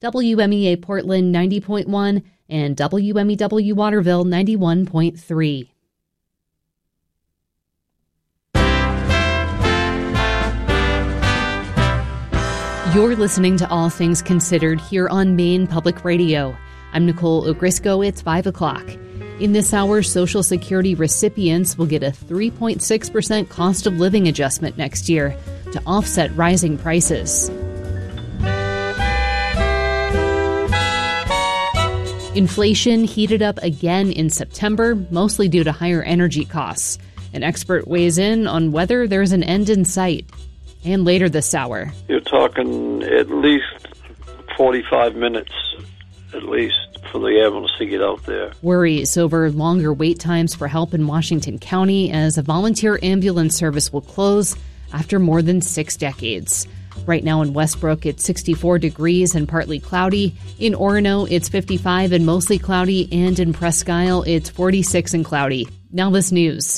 WMEA Portland 90.1, and WMEW Waterville 91.3. You're listening to All Things Considered here on Maine Public Radio. I'm Nicole Ogrisco. It's 5 o'clock. In this hour, Social Security recipients will get a 3.6% cost of living adjustment next year to offset rising prices. Inflation heated up again in September, mostly due to higher energy costs. An expert weighs in on whether there's an end in sight. And later this hour, you're talking at least 45 minutes, at least, for the ambulance to get out there. Worries over longer wait times for help in Washington County as a volunteer ambulance service will close after more than 6 decades. Right now in Westbrook, it's 64 degrees and partly cloudy. In Orono, it's 55 and mostly cloudy. And in Presque Isle, it's 46 and cloudy. Now this news.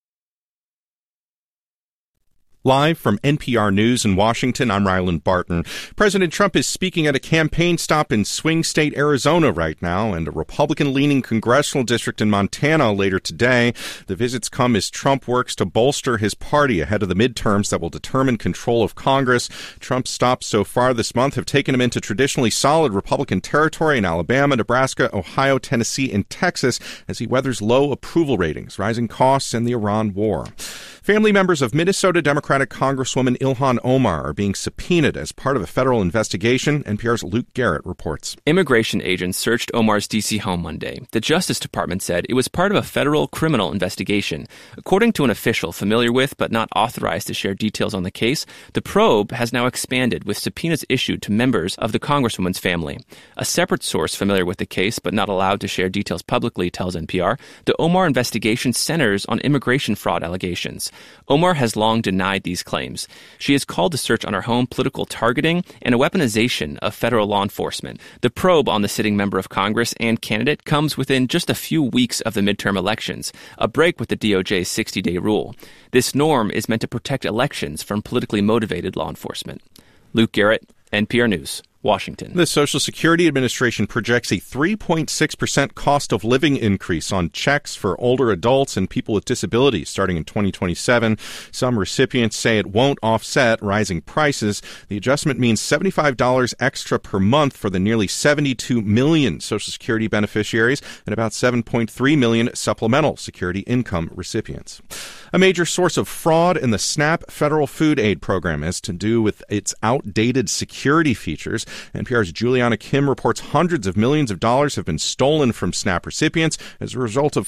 Live from NPR News in Washington, I'm Ryland Barton. President Trump is speaking at a campaign stop in swing state Arizona right now and a Republican-leaning congressional district in Montana later today. The visits come as Trump works to bolster his party ahead of the midterms that will determine control of Congress. Trump's stops so far this month have taken him into traditionally solid Republican territory in Alabama, Nebraska, Ohio, Tennessee, and Texas as he weathers low approval ratings, rising costs, and the Iran war. Family members of Minnesota Democratic Congresswoman Ilhan Omar are being subpoenaed as part of a federal investigation. NPR's Luke Garrett reports. Immigration agents searched Omar's D.C. home Monday. The Justice Department said it was part of a federal criminal investigation. According to an official familiar with but not authorized to share details on the case, the probe has now expanded with subpoenas issued to members of the Congresswoman's family. A separate source familiar with the case but not allowed to share details publicly tells NPR the Omar investigation centers on immigration fraud allegations. Omar has long denied these claims. She has called the search on her home political targeting and a weaponization of federal law enforcement. The probe on the sitting member of Congress and candidate comes within just a few weeks of the midterm elections, a break with the DOJ's 60-day rule. This norm is meant to protect elections from politically motivated law enforcement. Luke Garrett, NPR News, Washington. The Social Security Administration projects a 3.6% cost of living increase on checks for older adults and people with disabilities starting in 2027. Some recipients say it won't offset rising prices. The adjustment means $75 extra per month for the nearly 72 million Social Security beneficiaries and about 7.3 million supplemental security income recipients. A major source of fraud in the SNAP federal food aid program has to do with its outdated security features. NPR's Juliana Kim reports hundreds of millions of dollars have been stolen from SNAP recipients as a result,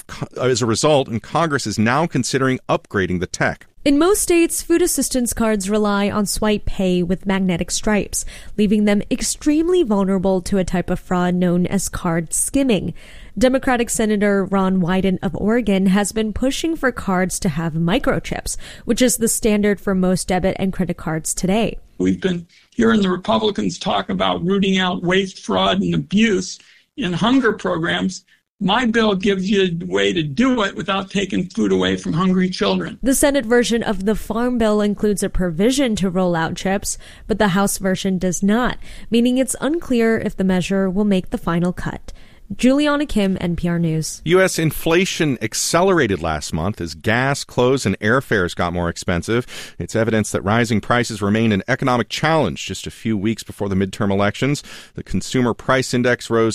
and Congress is now considering upgrading the tech. In most states, food assistance cards rely on swipe pay with magnetic stripes, leaving them extremely vulnerable to a type of fraud known as card skimming. Democratic Senator Ron Wyden of Oregon has been pushing for cards to have microchips, which is the standard for most debit and credit cards today. We've been hearing the Republicans talk about rooting out waste, fraud, and abuse in hunger programs. My bill gives you a way to do it without taking food away from hungry children. The Senate version of the Farm Bill includes a provision to roll out chips, but the House version does not, meaning it's unclear if the measure will make the final cut. Juliana Kim, NPR News. U.S. inflation accelerated last month as gas, clothes, and airfares got more expensive. It's evidence that rising prices remain an economic challenge just a few weeks before the midterm elections. The Consumer Price Index rose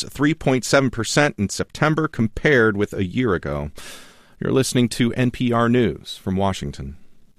3.7% in September compared with a year ago. You're listening to NPR News from Washington.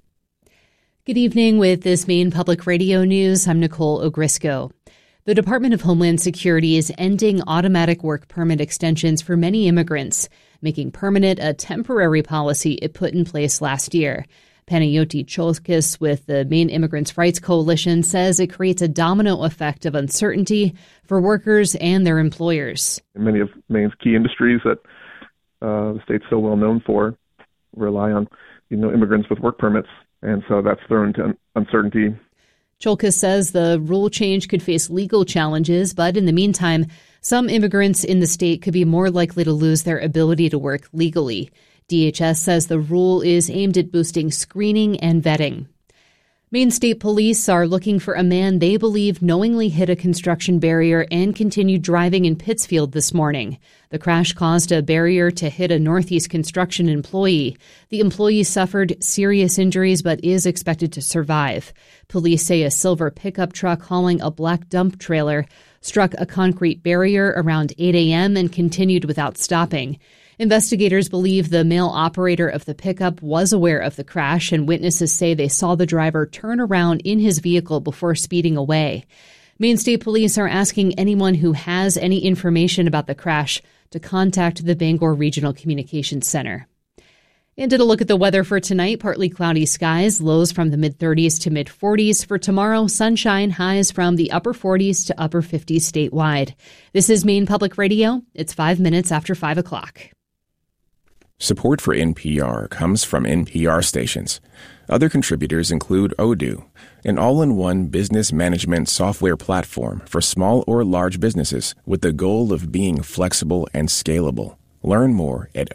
Good evening. With this Maine Public Radio News, I'm Nicole Ogrisco. The Department of Homeland Security is ending automatic work permit extensions for many immigrants, making permanent a temporary policy it put in place last year. Panayoti Cholkis with the Maine Immigrants' Rights Coalition says it creates a domino effect of uncertainty for workers and their employers. Many of Maine's key industries that the state's so well known for rely on, immigrants with work permits, and so that's thrown into uncertainty. Cholkis says the rule change could face legal challenges, but in the meantime, some immigrants in the state could be more likely to lose their ability to work legally. DHS says the rule is aimed at boosting screening and vetting. Maine State Police are looking for a man they believe knowingly hit a construction barrier and continued driving in Pittsfield this morning. The crash caused a barrier to hit a Northeast Construction employee. The employee suffered serious injuries but is expected to survive. Police say a silver pickup truck hauling a black dump trailer struck a concrete barrier around 8 a.m. and continued without stopping. Investigators believe the male operator of the pickup was aware of the crash, and witnesses say they saw the driver turn around in his vehicle before speeding away. Maine State Police are asking anyone who has any information about the crash to contact the Bangor Regional Communications Center. And did a look at the weather for tonight. Partly cloudy skies, lows from the mid-30s to mid-40s. For tomorrow, sunshine, highs from the upper 40s to upper 50s statewide. This is Maine Public Radio. It's 5 minutes after 5 o'clock. Support for NPR comes from NPR stations. Other contributors include Odoo, an all-in-one business management software platform for small or large businesses with the goal of being flexible and scalable. Learn more at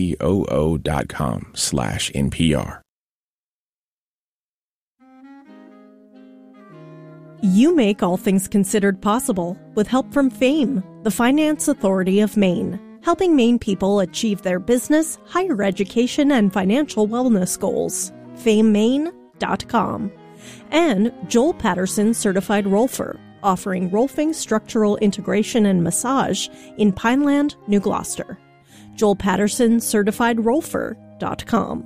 odoo.com/NPR. You make All Things Considered possible with help from FAME, the Finance Authority of Maine, helping Maine people achieve their business, higher education, and financial wellness goals. FameMaine.com. And Joel Patterson Certified Rolfer, offering rolfing, structural integration, and massage in Pineland, New Gloucester. Joel Patterson Certified Rolfer.com.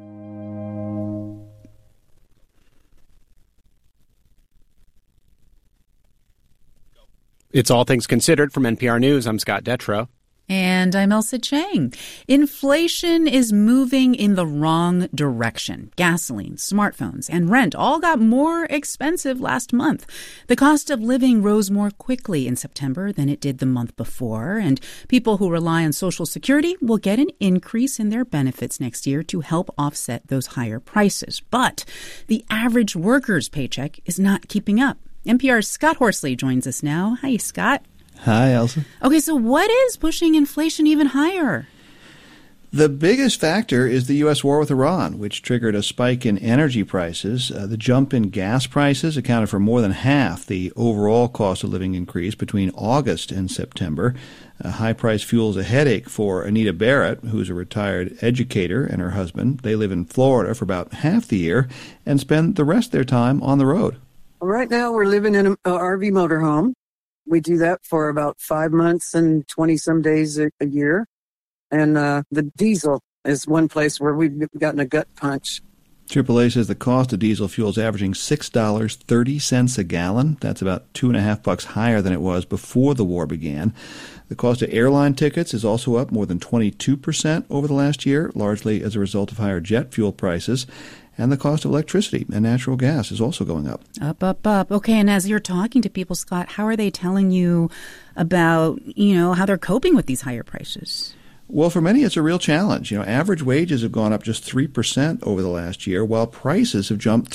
It's All Things Considered from NPR News. I'm Scott Detrow. And I'm Elsa Chang. Inflation is moving in the wrong direction. Gasoline, smartphones, and rent all got more expensive last month. The cost of living rose more quickly in September than it did the month before, and people who rely on Social Security will get an increase in their benefits next year to help offset those higher prices. But the average worker's paycheck is not keeping up. NPR's Scott Horsley joins us now. Hi, Scott. Hi, Elsa. Okay, so what is pushing inflation even higher? The biggest factor is the U.S. war with Iran, which triggered a spike in energy prices. The jump in gas prices accounted for more than half the overall cost of living increase between August and September. High-priced fuel is a headache for Anita Barrett, who's a retired educator, and her husband. They live in Florida for about half the year and spend the rest of their time on the road. Right now, we're living in an RV motorhome. We do that for about 5 months and 20-some days a year. And the diesel is one place where we've gotten a gut punch. AAA says the cost of diesel fuel is averaging $6.30 a gallon. That's about $2.50 higher than it was before the war began. The cost of airline tickets is also up more than 22% over the last year, largely as a result of higher jet fuel prices. And the cost of electricity and natural gas is also going up. Up. Okay, and as you're talking to people, Scott, how are they telling you about, how they're coping with these higher prices? Well, for many, it's a real challenge. Average wages have gone up just 3% over the last year, while prices have jumped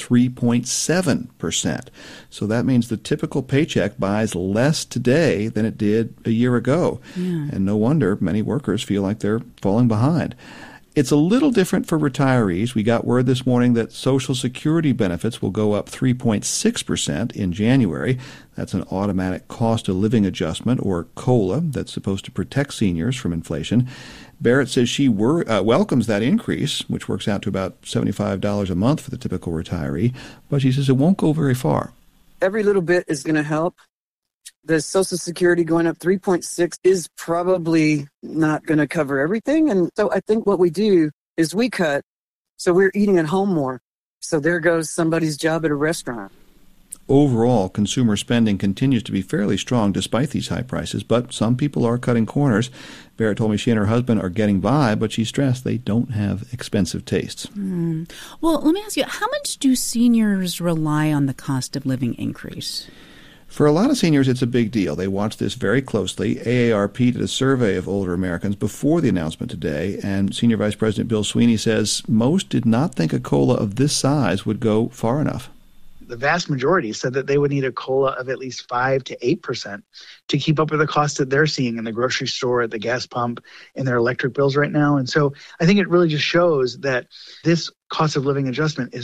3.7%. So that means the typical paycheck buys less today than it did a year ago. Yeah. And no wonder many workers feel like they're falling behind. It's a little different for retirees. We got word this morning that Social Security benefits will go up 3.6% in January. That's an automatic cost of living adjustment, or COLA, that's supposed to protect seniors from inflation. Barrett says she welcomes that increase, which works out to about $75 a month for the typical retiree, but she says it won't go very far. Every little bit is going to help. The Social Security going up 3.6 is probably not going to cover everything. And so I think what we do is we cut, so we're eating at home more. So there goes somebody's job at a restaurant. Overall, consumer spending continues to be fairly strong despite these high prices, but some people are cutting corners. Barrett told me she and her husband are getting by, but she stressed they don't have expensive tastes. Well, let me ask you, how much do seniors rely on the cost of living increase? For a lot of seniors, it's a big deal. They watch this very closely. AARP did a survey of older Americans before the announcement today, and Senior Vice President Bill Sweeney says most did not think a COLA of this size would go far enough. The vast majority said that they would need a COLA of at least 5 to 8% to keep up with the costs that they're seeing in the grocery store, at the gas pump, in their electric bills right now. And so I think it really just shows that this cost of living adjustment is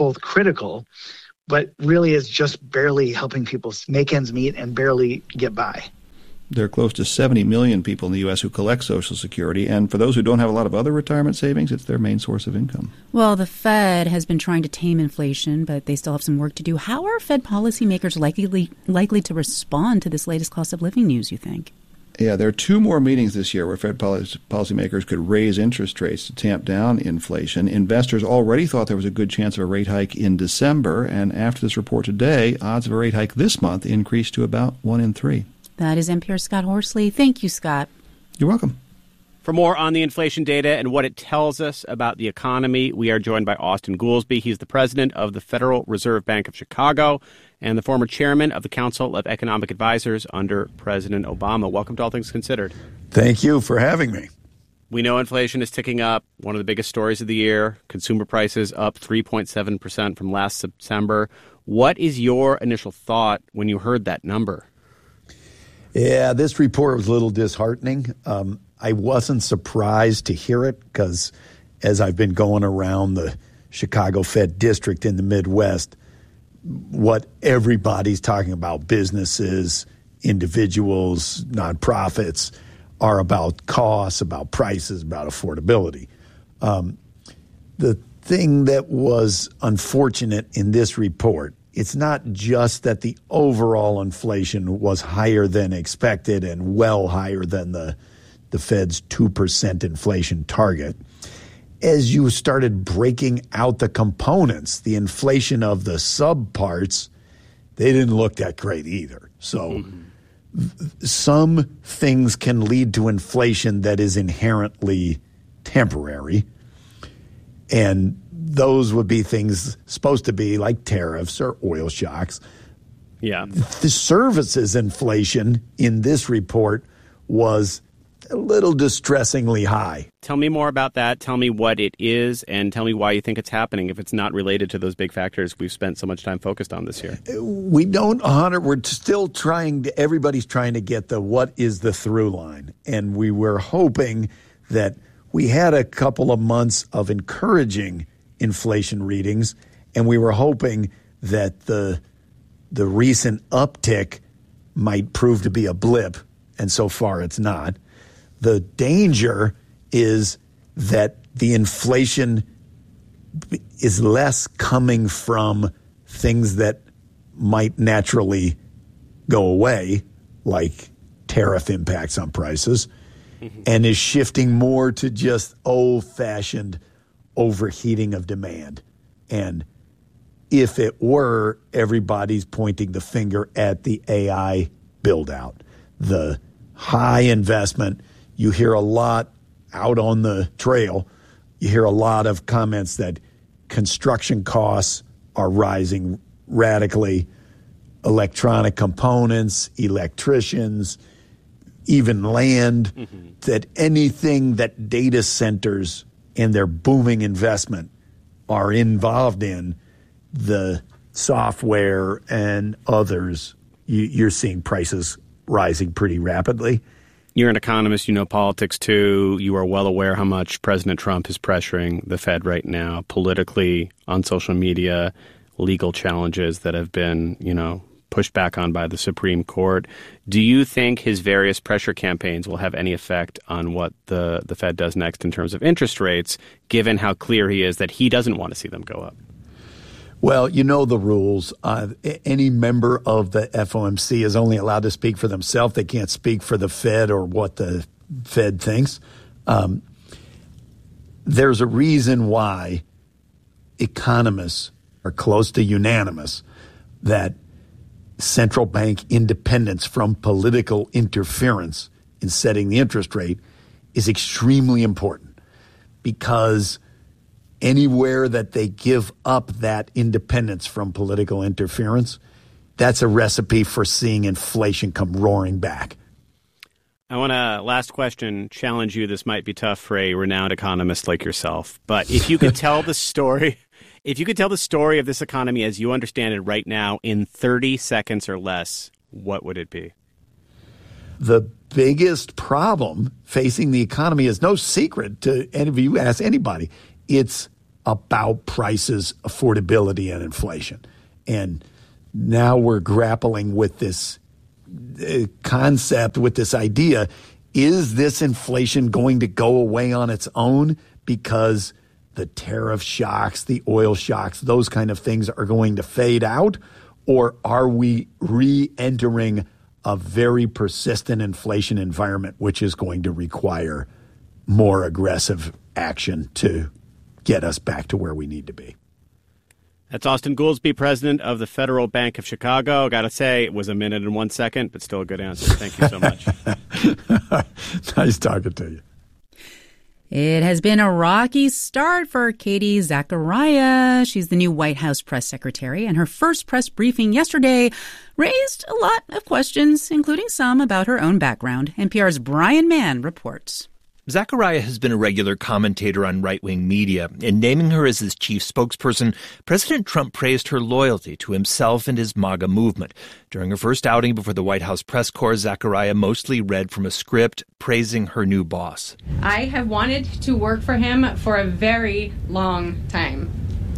both critical, but really is just barely helping people make ends meet and barely get by. There are close to 70 million people in the U.S. who collect Social Security, and for those who don't have a lot of other retirement savings, it's their main source of income. Well, the Fed has been trying to tame inflation, but they still have some work to do. How are Fed policymakers likely to respond to this latest cost of living news, you think? Yeah, there are 2 more meetings this year where Fed policymakers could raise interest rates to tamp down inflation. Investors already thought there was a good chance of a rate hike in December, and after this report today, odds of a rate hike this month increased to about 1 in 3. That is NPR's Scott Horsley. Thank you, Scott. You're welcome. For more on the inflation data and what it tells us about the economy, we are joined by Austan Goolsbee. He's the president of the Federal Reserve Bank of Chicago and the former chairman of the Council of Economic Advisors under President Obama. Welcome to All Things Considered. Thank you for having me. We know inflation is ticking up. One of the biggest stories of the year, consumer prices up 3.7% from last September. What is your initial thought when you heard that number? Yeah, this report was a little disheartening. I wasn't surprised to hear it because as I've been going around the Chicago Fed district in the Midwest, what everybody's talking about, businesses, individuals, nonprofits, are about costs, about prices, about affordability. The thing that was unfortunate in this report, it's not just that the overall inflation was higher than expected and well higher than the Fed's 2% inflation target. As you started breaking out the components, the inflation of the subparts, they didn't look that great either. So some things can lead to inflation that is inherently temporary, and those would be things supposed to be like tariffs or oil shocks. Yeah. The services inflation in this report was a little distressingly high. Tell me more about that. Tell me what it is and tell me why you think it's happening if it's not related to those big factors we've spent so much time focused on this year. We don't, we're still everybody's trying to get what is the through line. And we were hoping that we had a couple of months of encouraging inflation readings, and we were hoping that the recent uptick might prove to be a blip, and so far it's not. The danger is that the inflation is less coming from things that might naturally go away, like tariff impacts on prices, and is shifting more to just old-fashioned overheating of demand. And if it were, everybody's pointing the finger at the AI build-out, the high investment. You hear a lot out on the trail. You hear a lot of comments that construction costs are rising radically, electronic components, electricians, even land, that anything that data centers and their booming investment are involved in, the software and others, you're seeing prices rising pretty rapidly. You're an economist. You know politics, too. You are well aware how much President Trump is pressuring the Fed right now, politically, on social media, legal challenges that have been, pushed back on by the Supreme Court. Do you think his various pressure campaigns will have any effect on what the Fed does next in terms of interest rates, given how clear he is that he doesn't want to see them go up? Well, you know the rules. Any member of the FOMC is only allowed to speak for themselves. They can't speak for the Fed or what the Fed thinks. There's a reason why economists are close to unanimous that central bank independence from political interference in setting the interest rate is extremely important, because anywhere that they give up that independence from political interference, that's a recipe for seeing inflation come roaring back. I want to, last question, challenge you. This might be tough for a renowned economist like yourself, but if you could tell the story, of this economy as you understand it right now in 30 seconds or less, what would it be? The biggest problem facing the economy is no secret to any of you, ask anybody. It's about prices, affordability, and inflation. And now we're grappling with this concept, with this idea. Is this inflation going to go away on its own because the tariff shocks, the oil shocks, those kind of things are going to fade out? Or are we re-entering a very persistent inflation environment, which is going to require more aggressive action to get us back to where we need to be? That's Austan Goolsbee, president of the Federal Bank of Chicago. Got to say, it was a minute and 1 second, but still a good answer. Thank you so much. Nice talking to you. It has been a rocky start for Katie Zachariah. She's the new White House press secretary, and her first press briefing yesterday raised a lot of questions, including some about her own background. NPR's Brian Mann reports. Zachariah has been a regular commentator on right-wing media. In naming her as his chief spokesperson, President Trump praised her loyalty to himself and his MAGA movement. During her first outing before the White House press corps, Zachariah mostly read from a script praising her new boss. I have wanted to work for him for a very long time.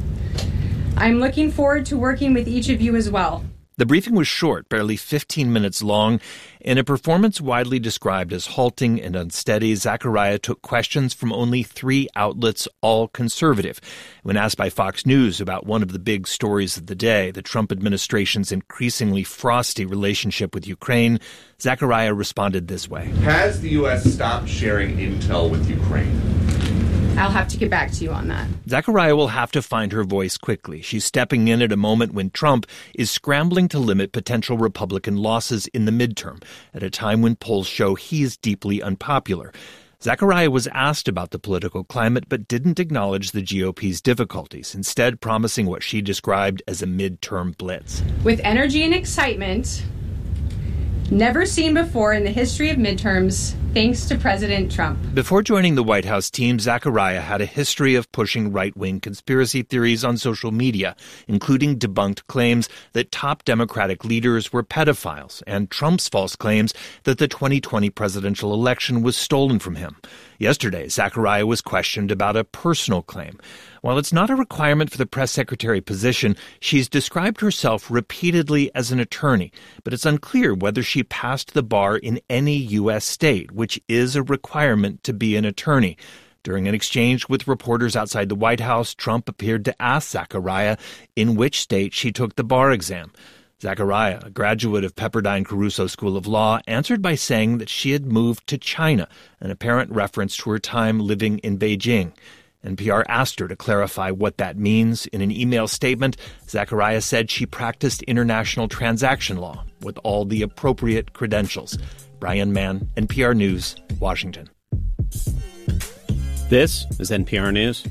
I'm looking forward to working with each of you as well. The briefing was short, barely 15 minutes long. In a performance widely described as halting and unsteady, Zachariah took questions from only 3 outlets, all conservative. When asked by Fox News about one of the big stories of the day, the Trump administration's increasingly frosty relationship with Ukraine, Zachariah responded this way. Has the U.S. stopped sharing intel with Ukraine? I'll have to get back to you on that. Zachariah will have to find her voice quickly. She's stepping in at a moment when Trump is scrambling to limit potential Republican losses in the midterm, at a time when polls show he is deeply unpopular. Zachariah was asked about the political climate, but didn't acknowledge the GOP's difficulties, instead promising what she described as a midterm blitz. With energy and excitement never seen before in the history of midterms, thanks to President Trump. Before joining the White House team, Zachariah had a history of pushing right-wing conspiracy theories on social media, including debunked claims that top Democratic leaders were pedophiles and Trump's false claims that the 2020 presidential election was stolen from him. Yesterday, Zachariah was questioned about a personal claim. While it's not a requirement for the press secretary position, she's described herself repeatedly as an attorney, but it's unclear whether she passed the bar in any U.S. state, which is a requirement to be an attorney. During an exchange with reporters outside the White House, Trump appeared to ask Zachariah in which state she took the bar exam. Zachariah, a graduate of Pepperdine Caruso School of Law, answered by saying that she had moved to China, an apparent reference to her time living in Beijing. NPR asked her to clarify what that means. In an email statement, Zachariah said she practiced international transaction law with all the appropriate credentials. Brian Mann, NPR News, Washington. This is NPR News.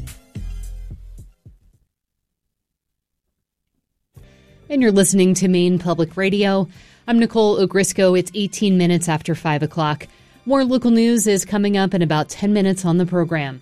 And you're listening to Maine Public Radio. I'm Nicole Ogrisco. It's 18 minutes after 5 o'clock. More local news is coming up in about 10 minutes on the program.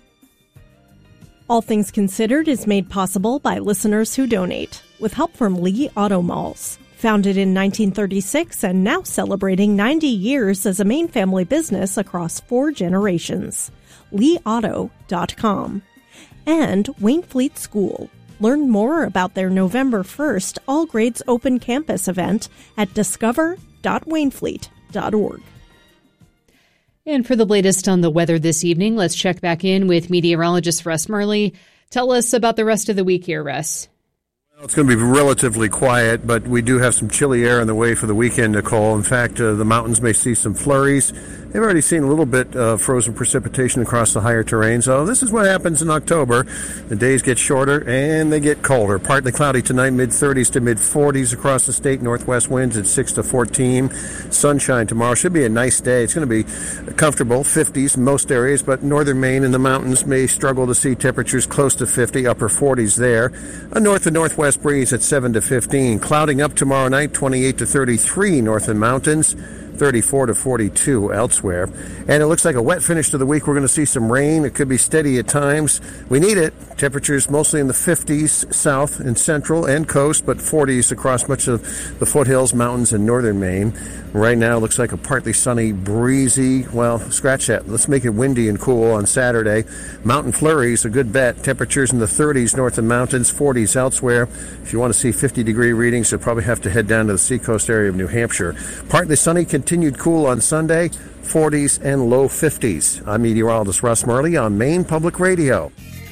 All Things Considered is made possible by listeners who donate, with help from Lee Auto Malls. Founded in 1936 and now celebrating 90 years as a Maine family business across 4 generations. LeeAuto.com. And Waynfleet School. Learn more about their November 1st all-grades open campus event at discover.waynfleet.org. And for the latest on the weather this evening, let's check back in with meteorologist Russ Murley. Tell us about the rest of the week here, Russ. It's going to be relatively quiet, but we do have some chilly air on the way for the weekend, Nicole. In fact, the mountains may see some flurries. They've already seen a little bit of frozen precipitation across the higher terrain, so this is what happens in October. The days get shorter and they get colder. Partly cloudy tonight, mid-30s to mid-40s across the state. Northwest winds at 6 to 14. Sunshine tomorrow. Should be a nice day. It's going to be comfortable, 50s in most areas, but northern Maine and the mountains may struggle to see temperatures close to 50, upper 40s there. A north to northwest breeze at 7 to 15. Clouding up tomorrow night, 28 to 33 north and mountains. 34 to 42 elsewhere. And it looks like a wet finish to the week. We're going to see some rain. It could be steady at times. We need it. Temperatures mostly in the 50s south and central and coast, but 40s across much of the foothills, mountains, and northern Maine. Right now, it looks like a partly sunny, breezy, well, scratch that. Let's make it windy and cool on Saturday. Mountain flurries, a good bet. Temperatures in the 30s north of mountains, 40s elsewhere. If you want to see 50-degree readings, you'll probably have to head down to the seacoast area of New Hampshire. Partly sunny, continued cool on Sunday, 40s and low 50s. I'm meteorologist Russ Murley on Maine Public Radio.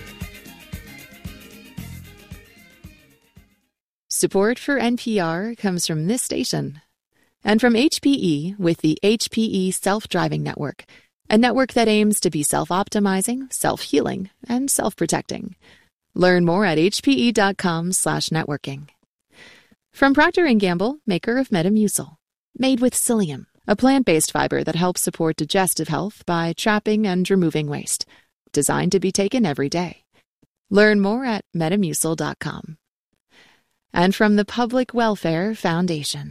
Support for NPR comes from this station and from HPE with the HPE Self-Driving Network, a network that aims to be self-optimizing, self-healing, and self-protecting. Learn more at hpe.com/networking. From Procter & Gamble, maker of Metamucil, made with psyllium, a plant-based fiber that helps support digestive health by trapping and removing waste, designed to be taken every day. Learn more at metamucil.com. And from the Public Welfare Foundation.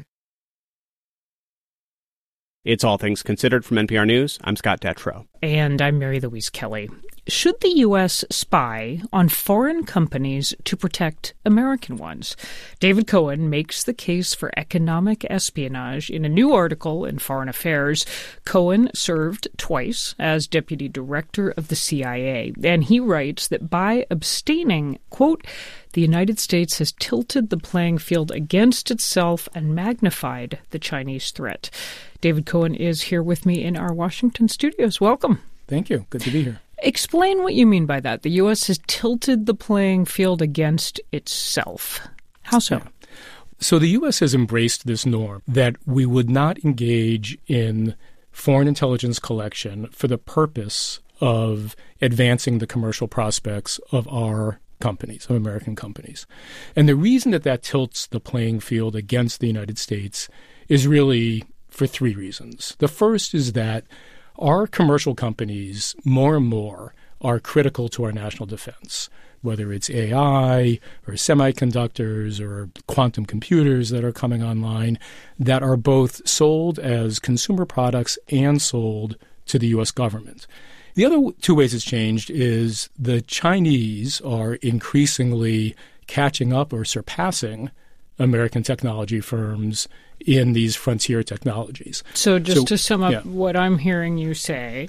It's All Things Considered from NPR News. I'm Scott Detrow. And I'm Mary Louise Kelly. Should the U.S. spy on foreign companies to protect American ones? David Cohen makes the case for economic espionage in a new article in Foreign Affairs. Cohen served twice as deputy director of the CIA, and he writes that by abstaining, quote, the United States has tilted the playing field against itself and magnified the Chinese threat. David Cohen is here with me in our Washington studios. Welcome. Thank you. Good to be here. Explain what you mean by that. The U.S. has tilted the playing field against itself. How so? Yeah. So the U.S. has embraced this norm that we would not engage in foreign intelligence collection for the purpose of advancing the commercial prospects of our companies, of American companies. And the reason that tilts the playing field against the United States is really for three reasons. The first is that our commercial companies more and more are critical to our national defense, whether it's AI or semiconductors or quantum computers that are coming online that are both sold as consumer products and sold to the U.S. government. The other two ways it's changed is the Chinese are increasingly catching up or surpassing American technology firms in these frontier technologies. So to sum up what I'm hearing you say,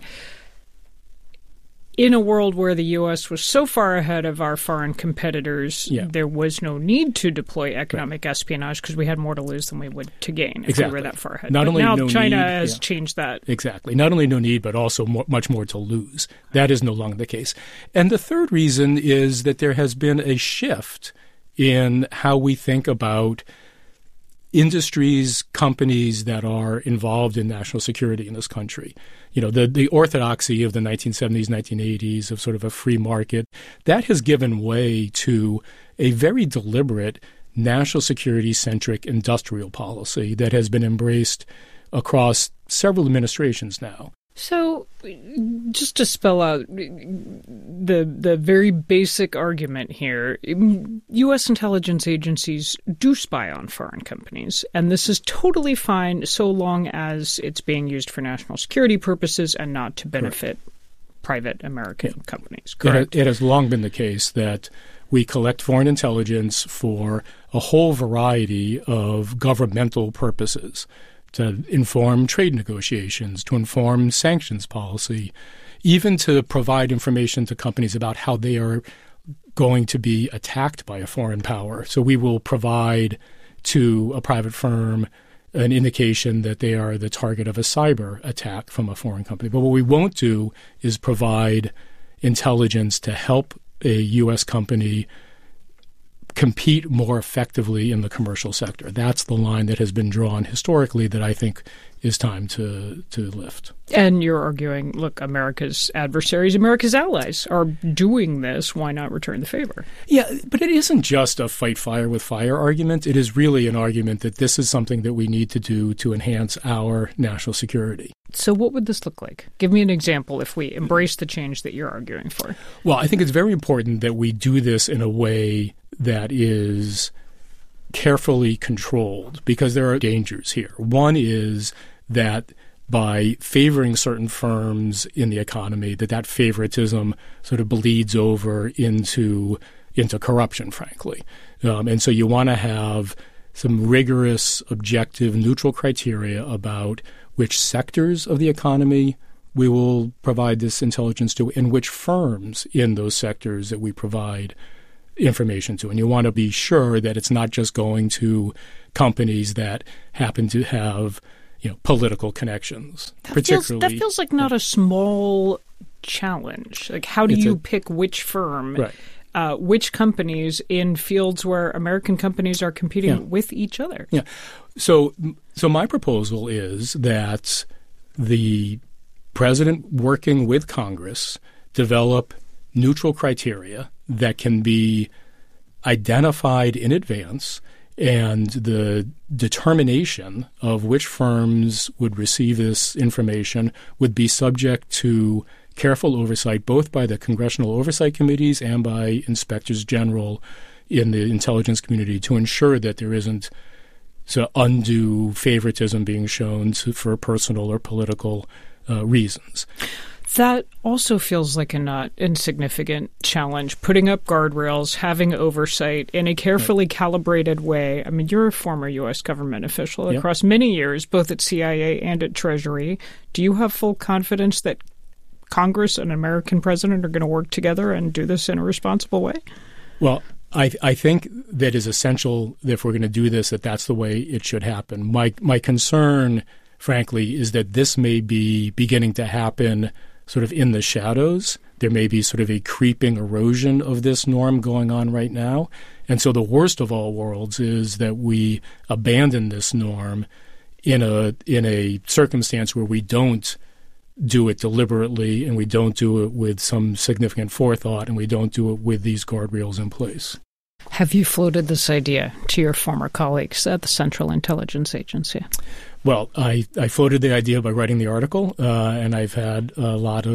in a world where the U.S. was so far ahead of our foreign competitors, there was no need to deploy economic espionage because we had more to lose than we would to gain if we were that far ahead. Now China has changed that. Exactly. Not only no need, but also much more to lose. That is no longer the case. And the third reason is that there has been a shift in how we think about industries, companies that are involved in national security in this country. You know, the orthodoxy of the 1970s, 1980s of sort of a free market, that has given way to a very deliberate national security-centric industrial policy that has been embraced across several administrations now. So just to spell out the very basic argument here, U.S. intelligence agencies do spy on foreign companies, and this is totally fine so long as it's being used for national security purposes and not to benefit private American companies. Correct? It has long been the case that we collect foreign intelligence for a whole variety of governmental purposes, to inform trade negotiations, to inform sanctions policy, even to provide information to companies about how they are going to be attacked by a foreign power. So we will provide to a private firm an indication that they are the target of a cyber attack from a foreign company. But what we won't do is provide intelligence to help a U.S. company compete more effectively in the commercial sector. That's the line that has been drawn historically that I think is time to lift. And you're arguing, look, America's adversaries, America's allies are doing this. Why not return the favor? Yeah, but it isn't just a fight fire with fire argument. It is really an argument that this is something that we need to do to enhance our national security. So what would this look like? Give me an example if we embrace the change that you're arguing for. Well, I think it's very important that we do this in a way that is carefully controlled because there are dangers here. One is that by favoring certain firms in the economy, that favoritism sort of bleeds over into corruption, frankly. And so you want to have some rigorous, objective, neutral criteria about which sectors of the economy we will provide this intelligence to and which firms in those sectors that we provide information to. And you want to be sure that it's not just going to companies that happen to have political connections. That feels like not a small challenge. Like, how do you pick which firm, right. Which companies in fields where American companies are competing with each other? Yeah. So my proposal is that the president, working with Congress, develop neutral criteria that can be identified in advance, and the determination of which firms would receive this information would be subject to careful oversight both by the congressional oversight committees and by inspectors general in the intelligence community to ensure that there isn't undue favoritism being shown for personal or political reasons. That also feels like a not insignificant challenge, putting up guardrails, having oversight in a carefully calibrated way. I mean, you're a former U.S. government official across many years, both at CIA and at Treasury. Do you have full confidence that Congress and an American president are going to work together and do this in a responsible way? Well, I think that is essential that if we're going to do this, that's the way it should happen. My concern, frankly, is that this may be beginning to happen sort of in the shadows. There may be sort of a creeping erosion of this norm going on right now. And so the worst of all worlds is that we abandon this norm in a circumstance where we don't do it deliberately and we don't do it with some significant forethought and we don't do it with these guardrails in place. Have you floated this idea to your former colleagues at the Central Intelligence Agency? Well, I floated the idea by writing the article, and I've had a lot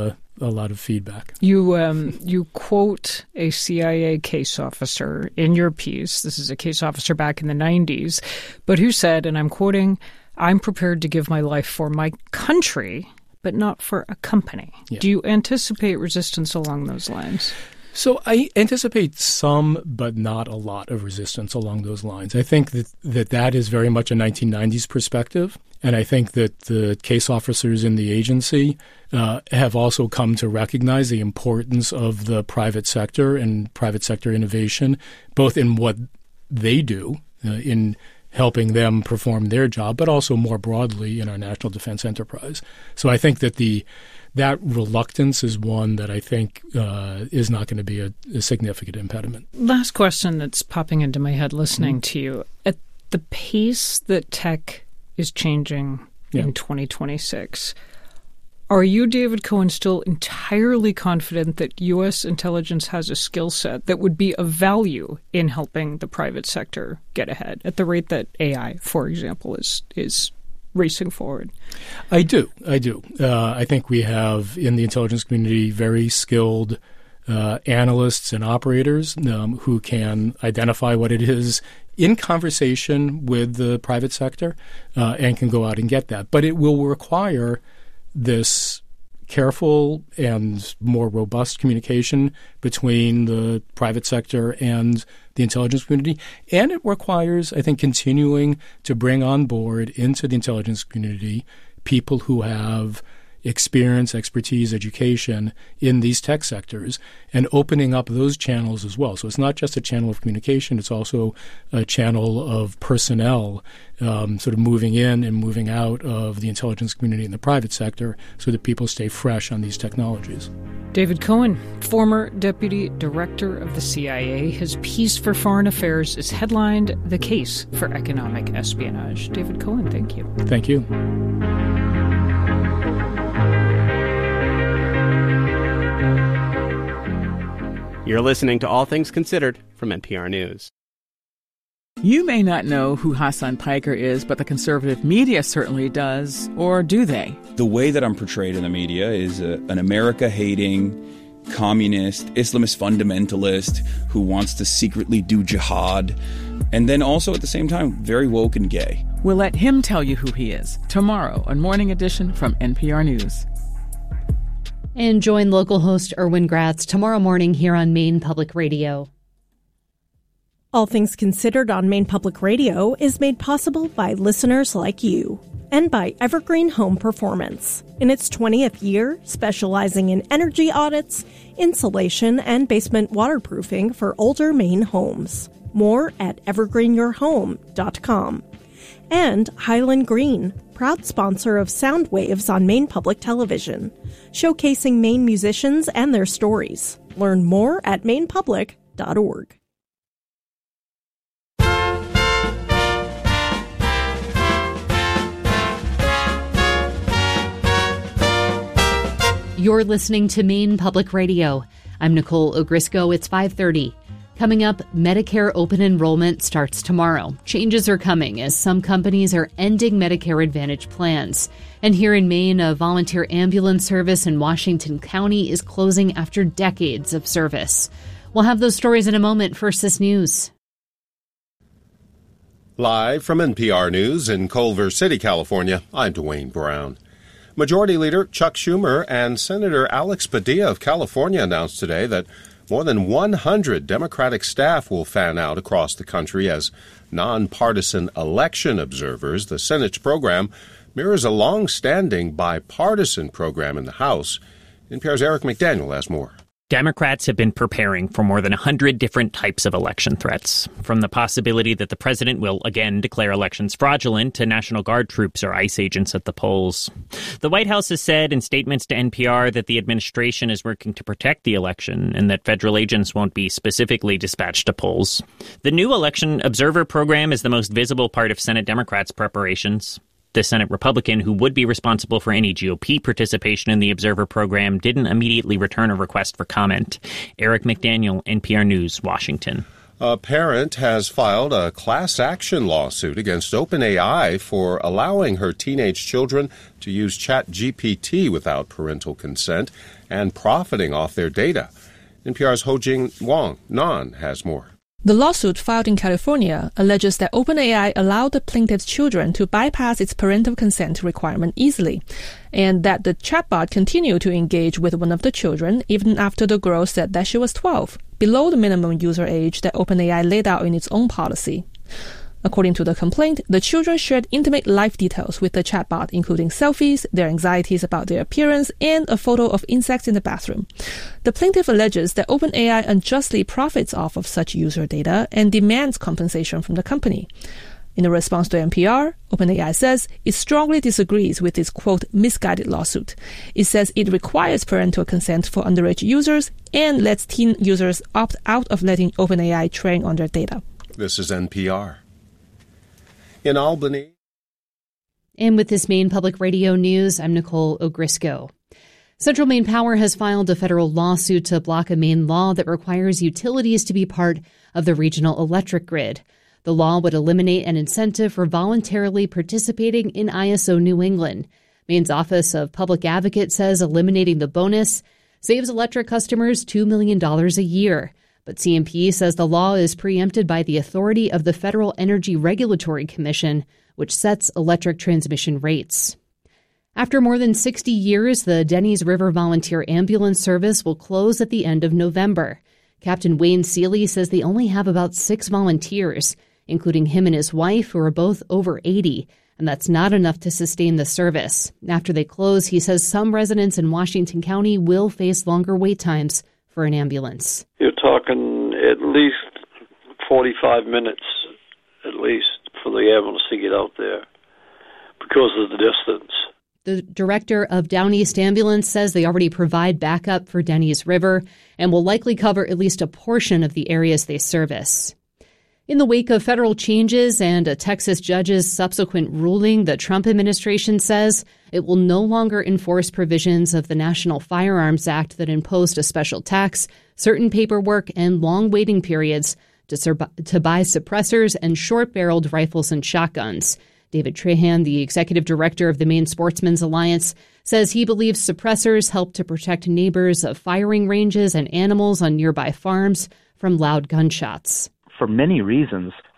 of feedback. You quote a CIA case officer in your piece. This is a case officer back in the 90s, but who said, and I'm quoting, "I'm prepared to give my life for my country, but not for a company." Yeah. Do you anticipate resistance along those lines? So I anticipate some, but not a lot of resistance along those lines. I think that is very much a 1990s perspective, and I think that the case officers in the agency have also come to recognize the importance of the private sector and private sector innovation, both in what they do in helping them perform their job, but also more broadly in our national defense enterprise. So I think that that reluctance is one that I think is not going to be a significant impediment. Last question that's popping into my head listening to you. At the pace that tech is changing in 2026, are you, David Cohen, still entirely confident that U.S. intelligence has a skill set that would be of value in helping the private sector get ahead at the rate that AI, for example, is racing forward? I do. I think we have in the intelligence community very skilled analysts and operators who can identify what it is in conversation with the private sector and can go out and get that. But it will require this careful and more robust communication between the private sector and the intelligence community. And it requires, I think, continuing to bring on board into the intelligence community people who have experience, expertise, education in these tech sectors and opening up those channels as well. So it's not just a channel of communication, it's also a channel of personnel sort of moving in and moving out of the intelligence community and the private sector so that people stay fresh on these technologies. David Cohen, former Deputy Director of the CIA. His piece for Foreign Affairs is headlined "The Case for Economic Espionage." David Cohen, thank you. Thank you. You're listening to All Things Considered from NPR News. You may not know who Hassan Piker is, but the conservative media certainly does. Or do they? The way that I'm portrayed in the media is an America-hating, communist, Islamist fundamentalist who wants to secretly do jihad, and then also at the same time very woke and gay. We'll let him tell you who he is tomorrow on Morning Edition from NPR News. And join local host Erwin Gratz tomorrow morning here on Maine Public Radio. All Things Considered on Maine Public Radio is made possible by listeners like you and by Evergreen Home Performance. In its 20th year, specializing in energy audits, insulation, and basement waterproofing for older Maine homes. More at evergreenyourhome.com. And Highland Green, proud sponsor of Sound Waves on Maine Public Television, showcasing Maine musicians and their stories. Learn more at mainepublic.org. You're listening to Maine Public Radio. I'm Nicole Ogrisco. It's 5:30. Coming up, Medicare open enrollment starts tomorrow. Changes are coming as some companies are ending Medicare Advantage plans. And here in Maine, a volunteer ambulance service in Washington County is closing after decades of service. We'll have those stories in a moment. First, this news. Live from NPR News in Culver City, California, I'm Dwayne Brown. Majority Leader Chuck Schumer and Senator Alex Padilla of California announced today that more than 100 Democratic staff will fan out across the country as nonpartisan election observers. The Senate's program mirrors a long-standing bipartisan program in the House. NPR's Eric McDaniel has more. Democrats have been preparing for more than 100 different types of election threats, from the possibility that the president will again declare elections fraudulent to National Guard troops or ICE agents at the polls. The White House has said in statements to NPR that the administration is working to protect the election and that federal agents won't be specifically dispatched to polls. The new election observer program is the most visible part of Senate Democrats' preparations. The Senate Republican who would be responsible for any GOP participation in the observer program didn't immediately return a request for comment. Eric McDaniel, NPR News, Washington. A parent has filed a class action lawsuit against OpenAI for allowing her teenage children to use ChatGPT without parental consent and profiting off their data. NPR's Ho-Jing Nan has more. The lawsuit filed in California alleges that OpenAI allowed the plaintiff's children to bypass its parental consent requirement easily, and that the chatbot continued to engage with one of the children even after the girl said that she was 12, below the minimum user age that OpenAI laid out in its own policy. According to the complaint, the children shared intimate life details with the chatbot, including selfies, their anxieties about their appearance, and a photo of insects in the bathroom. The plaintiff alleges that OpenAI unjustly profits off of such user data and demands compensation from the company. In a response to NPR, OpenAI says it strongly disagrees with its, quote, misguided lawsuit. It says it requires parental consent for underage users and lets teen users opt out of letting OpenAI train on their data. This is NPR. In Albany. And with this Maine Public Radio News, I'm Nicole Ogrisco. Central Maine Power has filed a federal lawsuit to block a Maine law that requires utilities to be part of the regional electric grid. The law would eliminate an incentive for voluntarily participating in ISO New England. Maine's Office of Public Advocate says eliminating the bonus saves electric customers $2 million a year. But CMP says the law is preempted by the authority of the Federal Energy Regulatory Commission, which sets electric transmission rates. After more than 60 years, the Denny's River Volunteer Ambulance Service will close at the end of November. Captain Wayne Seeley says they only have about 6 volunteers, including him and his wife, who are both over 80, and that's not enough to sustain the service. After they close, he says some residents in Washington County will face longer wait times for an ambulance. You're talking at least 45 minutes, at least, for the ambulance to get out there because of the distance. The director of Down East Ambulance says they already provide backup for Denny's River and will likely cover at least a portion of the areas they service. In the wake of federal changes and a Texas judge's subsequent ruling, the Trump administration says it will no longer enforce provisions of the National Firearms Act that imposed a special tax, certain paperwork, and long waiting periods to buy suppressors and short-barreled rifles and shotguns. David Trahan, the executive director of the Maine Sportsmen's Alliance, says he believes suppressors help to protect neighbors of firing ranges and animals on nearby farms from loud gunshots. For many reasons,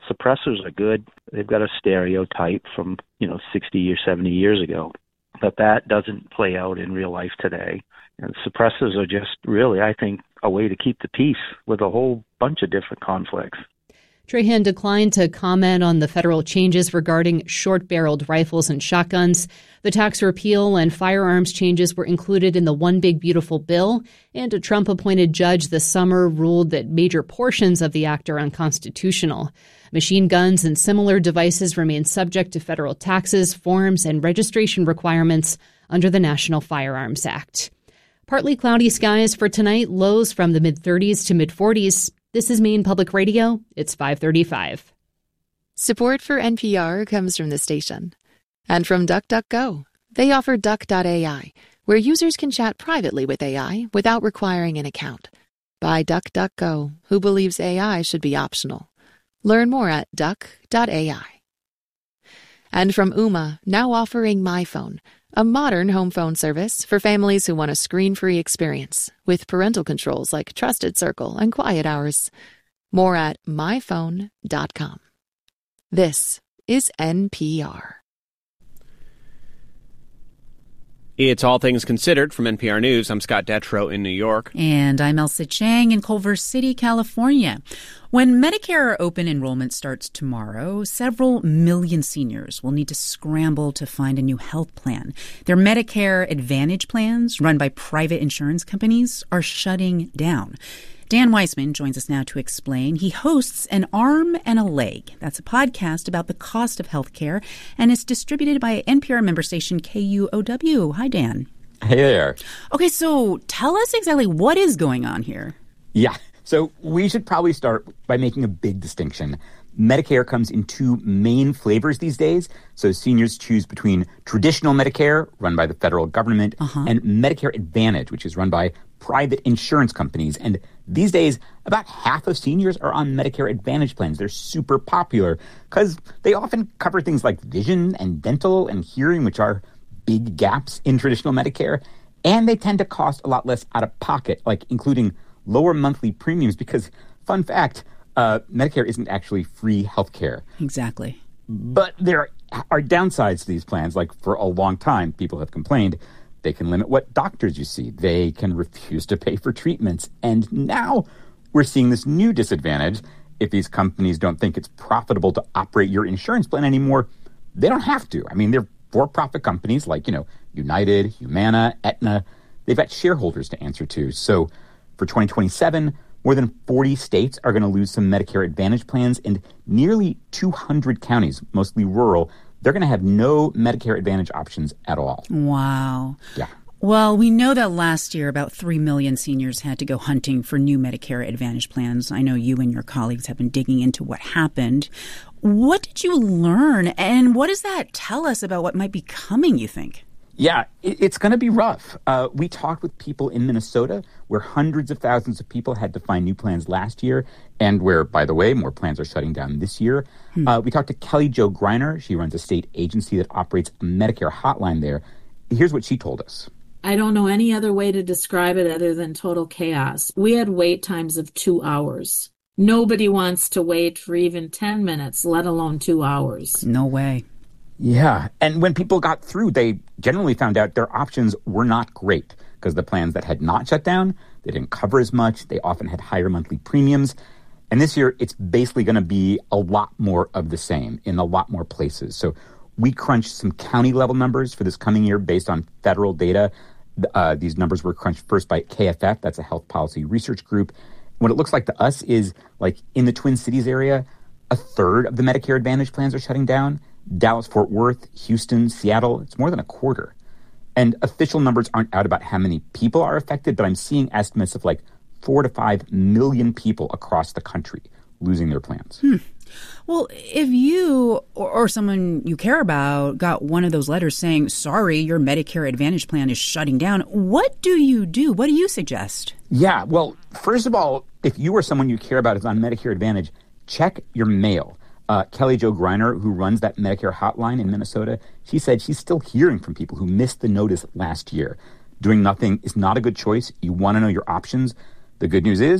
suppressors are good. They've got a stereotype from, 60 or 70 years ago. But that doesn't play out in real life today. And suppressors are just really, I think, a way to keep the peace with a whole bunch of different conflicts. Trahan declined to comment on the federal changes regarding short-barreled rifles and shotguns. The tax repeal and firearms changes were included in the One Big Beautiful Bill, and a Trump-appointed judge this summer ruled that major portions of the act are unconstitutional. Machine guns and similar devices remain subject to federal taxes, forms, and registration requirements under the National Firearms Act. Partly cloudy skies for tonight, lows from the mid-30s to mid-40s. This is Maine Public Radio. It's 5:35. Support for NPR comes from the station and from DuckDuckGo. They offer Duck.ai, where users can chat privately with AI without requiring an account. By DuckDuckGo, who believes AI should be optional. Learn more at Duck.ai. And from Ooma, now offering MyPhone, a modern home phone service for families who want a screen-free experience with parental controls like Trusted Circle and Quiet Hours. More at myphone.com. This is NPR. It's All Things Considered from NPR News. I'm Scott Detrow in New York. And I'm Ailsa Chang in Culver City, California. When Medicare open enrollment starts tomorrow, several million seniors will need to scramble to find a new health plan. Their Medicare Advantage plans, run by private insurance companies, are shutting down. Dan Weissman joins us now to explain. He hosts An Arm and a Leg. That's a podcast about the cost of health care, and it's distributed by NPR member station KUOW. Hi, Dan. Hey there. Okay, so tell us exactly what is going on here. Yeah, so we should probably start by making a big distinction. Medicare comes in two main flavors these days. So seniors choose between traditional Medicare, run by the federal government, and Medicare Advantage, which is run by private insurance companies. And these days, about half of seniors are on Medicare Advantage plans. They're super popular because they often cover things like vision and dental and hearing, which are big gaps in traditional Medicare. And they tend to cost a lot less out of pocket, like including lower monthly premiums because, fun fact, Medicare isn't actually free health care. Exactly. But there are downsides to these plans. Like for a long time, people have complained they can limit what doctors you see. They can refuse to pay for treatments. And now we're seeing this new disadvantage. If these companies don't think it's profitable to operate your insurance plan anymore, they don't have to. I mean, they're for-profit companies like, United, Humana, Aetna. They've got shareholders to answer to. So for 2027, more than 40 states are going to lose some Medicare Advantage plans, and nearly 200 counties, mostly rural, they're going to have no Medicare Advantage options at all. Wow. Yeah. Well, we know that last year about 3 million seniors had to go hunting for new Medicare Advantage plans. I know you and your colleagues have been digging into what happened. What did you learn, and what does that tell us about what might be coming, you think? Yeah, it's going to be rough. We talked with people in Minnesota where hundreds of thousands of people had to find new plans last year and where, by the way, more plans are shutting down this year. We talked to Kelly Jo Greiner. She runs a state agency that operates a Medicare hotline there. Here's what she told us. I don't know any other way to describe it other than total chaos. We had wait times of 2 hours. Nobody wants to wait for even 10 minutes, let alone 2 hours. No way. Yeah, and when people got through, they generally found out their options were not great because the plans that had not shut down, they didn't cover as much. They often had higher monthly premiums. And this year, it's basically going to be a lot more of the same in a lot more places. So we crunched some county-level numbers for this coming year based on federal data. These numbers were crunched first by KFF. That's a health policy research group. What it looks like to us is, like, in the Twin Cities area, a third of the Medicare Advantage plans are shutting down. Dallas-Fort Worth, Houston, Seattle, it's more than a quarter. And official numbers aren't out about how many people are affected, but I'm seeing estimates of like 4 to 5 million people across the country losing their plans. Well, if you or someone you care about got one of those letters saying, sorry, your Medicare Advantage plan is shutting down, what do you do? What do you suggest? Yeah, well, first of all, if you or someone you care about is on Medicare Advantage, check your mail. Kelly Jo Greiner, who runs that Medicare hotline in Minnesota, she said she's still hearing from people who missed the notice last year. Doing nothing is not a good choice. You want to know your options. The good news is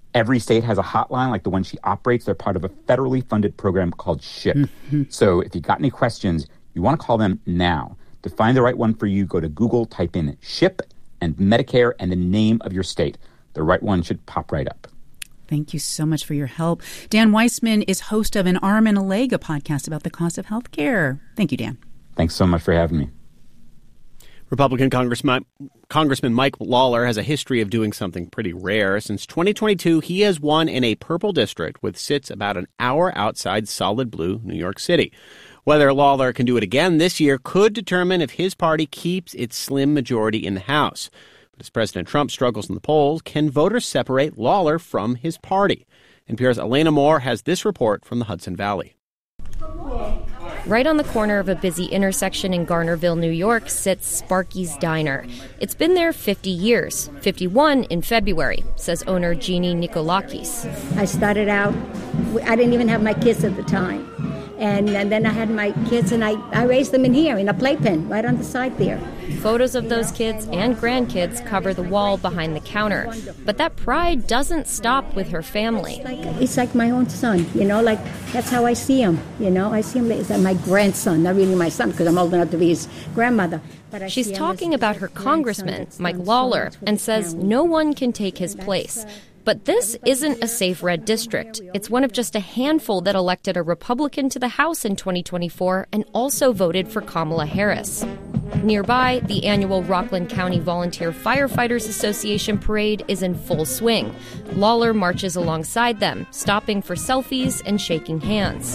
Every state has a hotline like the one she operates. They're part of a federally funded program called SHIP. Mm-hmm. So if you got any questions, you want to call them now. To find the right one for you, go to Google, type in SHIP and Medicare and the name of your state. The right one should pop right up. Thank you so much for your help. Dan Weissman is host of An Arm and a Leg, a podcast about the cost of health care. Thank you, Dan. Thanks so much for having me. Republican Congressman Mike Lawler has a history of doing something pretty rare. Since 2022, he has won in a purple district, which sits about an hour outside solid blue New York City. Whether Lawler can do it again this year could determine if his party keeps its slim majority in the House. But as President Trump struggles in the polls, can voters separate Lawler from his party? NPR's Elena Moore has this report from the Hudson Valley. Right on the corner of a busy intersection in Garnerville, New York, sits Sparky's Diner. It's been there 50 years, 51 in February, says owner Jeannie Nikolakis. I started out, I didn't even have my kids at the time. And then I had my kids, and I raised them in here, in a playpen, right on the side there. Photos of those kids and grandkids cover the wall behind the counter. But that pride doesn't stop with her family. It's like my own son, like that's how I see him, I see him as my grandson, not really my son, because I'm old enough to be his grandmother. But she's talking about her congressman, Mike Lawler, and says no one can take his place. But this isn't a safe red district. It's one of just a handful that elected a Republican to the House in 2024 and also voted for Kamala Harris. Nearby, the annual Rockland County Volunteer Firefighters Association parade is in full swing. Lawler marches alongside them, stopping for selfies and shaking hands.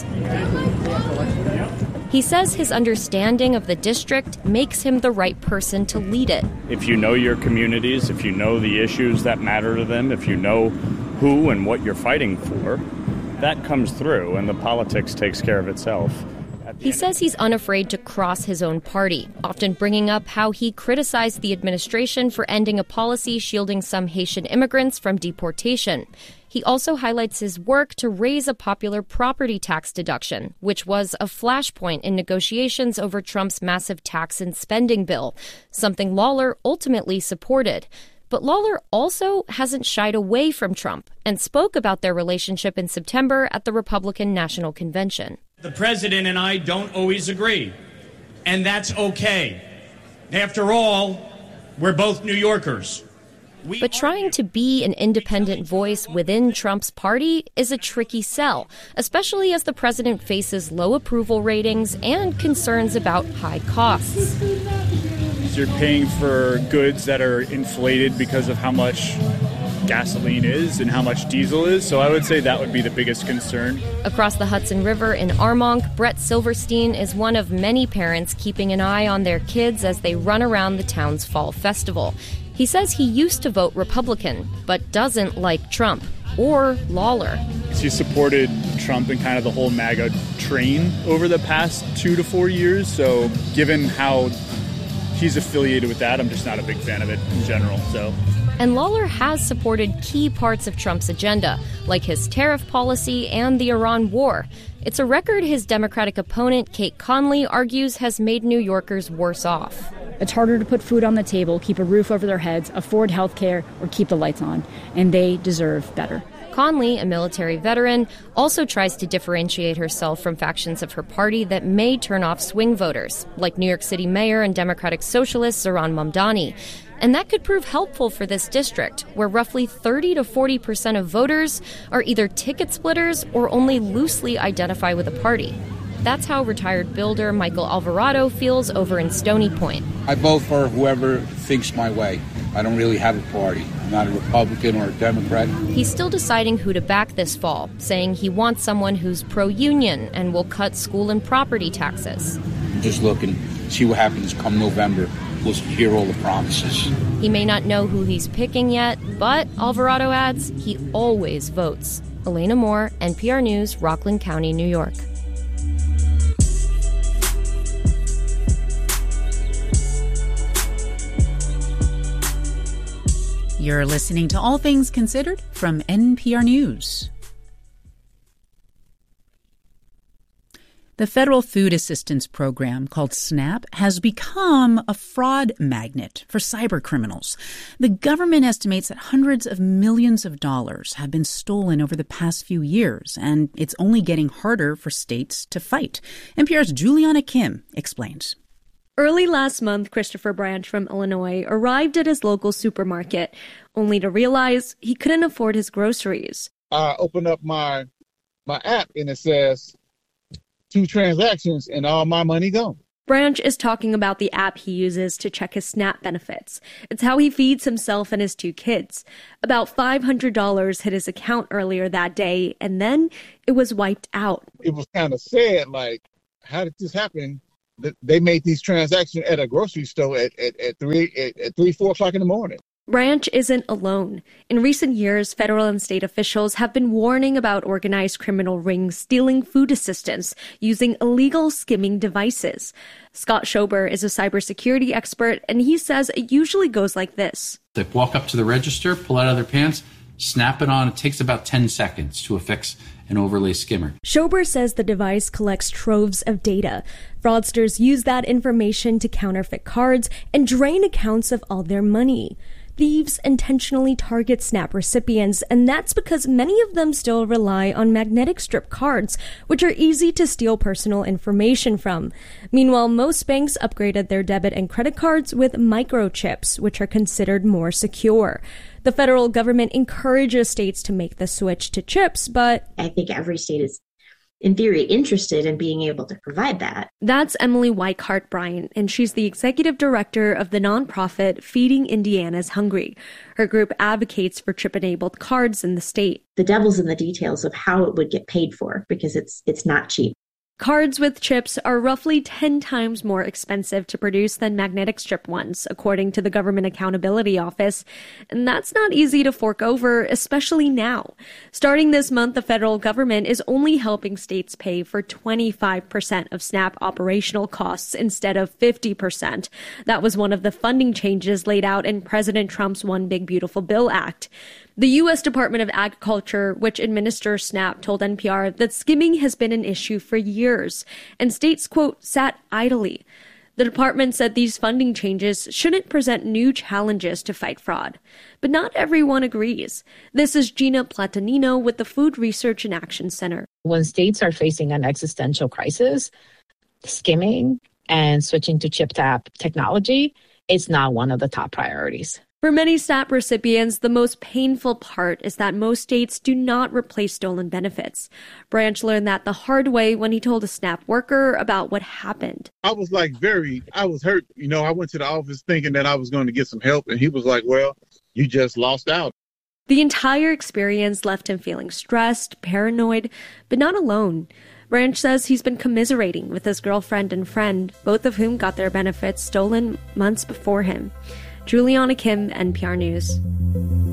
He says his understanding of the district makes him the right person to lead it. If you know your communities, if you know the issues that matter to them, if you know who and what you're fighting for, that comes through and the politics takes care of itself. He says he's unafraid to cross his own party, often bringing up how he criticized the administration for ending a policy shielding some Haitian immigrants from deportation. He also highlights his work to raise a popular property tax deduction, which was a flashpoint in negotiations over Trump's massive tax and spending bill, something Lawler ultimately supported. But Lawler also hasn't shied away from Trump and spoke about their relationship in September at the Republican National Convention. The president and I don't always agree, and that's okay. After all, we're both New Yorkers. But trying to be an independent voice within Trump's party is a tricky sell, especially as the president faces low approval ratings and concerns about high costs. You're paying for goods that are inflated because of how much gasoline is and how much diesel is, so I would say that would be the biggest concern. Across the Hudson River in Armonk, Brett Silverstein is one of many parents keeping an eye on their kids as they run around the town's fall festival. He says he used to vote Republican, but doesn't like Trump or Lawler. He supported Trump and kind of the whole MAGA train over the past 2 to 4 years, so given how he's affiliated with that, I'm just not a big fan of it in general. And Lawler has supported key parts of Trump's agenda, like his tariff policy and the Iran war. It's a record his Democratic opponent, Kate Conley, argues has made New Yorkers worse off. It's harder to put food on the table, keep a roof over their heads, afford health care, or keep the lights on. And they deserve better. Conley, a military veteran, also tries to differentiate herself from factions of her party that may turn off swing voters, like New York City Mayor and Democratic Socialist Zohran Mamdani. And that could prove helpful for this district, where roughly 30 to 40% of voters are either ticket splitters or only loosely identify with a party. That's how retired builder Michael Alvarado feels over in Stony Point. I vote for whoever thinks my way. I don't really have a party. I'm not a Republican or a Democrat. He's still deciding who to back this fall, saying he wants someone who's pro-union and will cut school and property taxes. I'm just looking, see what happens come November. We'll hear all the promises. He may not know who he's picking yet, but Alvarado adds he always votes. Elena Moore, NPR News, Rockland County, New York. You're listening to All Things Considered from NPR News. The Federal Food Assistance Program, called SNAP, has become a fraud magnet for cyber criminals. The government estimates that hundreds of millions of dollars have been stolen over the past few years, and it's only getting harder for states to fight. NPR's Juliana Kim explains. Early last month, Christopher Branch from Illinois arrived at his local supermarket, only to realize he couldn't afford his groceries. I opened up my app, and it says 2 transactions and all my money gone. Branch is talking about the app he uses to check his SNAP benefits. It's how he feeds himself and his 2 kids. About $500 hit his account earlier that day, and then it was wiped out. It was kind of sad, like, how did this happen? They made these transactions at a grocery store at 4 o'clock in the morning. Branch isn't alone. In recent years, federal and state officials have been warning about organized criminal rings stealing food assistance using illegal skimming devices. Scott Schober is a cybersecurity expert, and he says it usually goes like this. They walk up to the register, pull out of their pants, snap it on. It takes about 10 seconds to affix an overlay skimmer. Schober says the device collects troves of data. Fraudsters use that information to counterfeit cards and drain accounts of all their money. Thieves intentionally target SNAP recipients, and that's because many of them still rely on magnetic strip cards, which are easy to steal personal information from. Meanwhile, most banks upgraded their debit and credit cards with microchips, which are considered more secure. The federal government encourages states to make the switch to chips, but I think every state is, in theory, interested in being able to provide that. That's Emily Weichart Bryant, and she's the executive director of the nonprofit Feeding Indiana's Hungry. Her group advocates for chip-enabled cards in the state. The devil's in the details of how it would get paid for, because it's not cheap. Cards with chips are roughly 10 times more expensive to produce than magnetic strip ones, according to the Government Accountability Office. And that's not easy to fork over, especially now. Starting this month, the federal government is only helping states pay for 25% of SNAP operational costs instead of 50%. That was one of the funding changes laid out in President Trump's One Big Beautiful Bill Act. The U.S. Department of Agriculture, which administers SNAP, told NPR that skimming has been an issue for years, and states, quote, sat idly. The department said these funding changes shouldn't present new challenges to fight fraud. But not everyone agrees. This is Gina Platanino with the Food Research and Action Center. When states are facing an existential crisis, skimming and switching to chip-tap technology is not one of the top priorities. For many SNAP recipients, the most painful part is that most states do not replace stolen benefits. Branch learned that the hard way when he told a SNAP worker about what happened. I was hurt. I went to the office thinking that I was going to get some help, and he was like, well, you just lost out. The entire experience left him feeling stressed, paranoid, but not alone. Branch says he's been commiserating with his girlfriend and friend, both of whom got their benefits stolen months before him. Juliana Kim, NPR News.